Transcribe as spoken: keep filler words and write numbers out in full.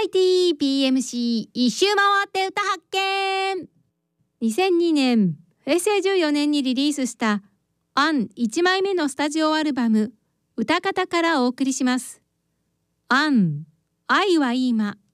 イティー ピーエムシー 一周回って歌発見。にせんにねんへいせいじゅうよねんにリリースしたアンいちまいめのスタジオアルバム歌方からお送りします。アン、愛は今。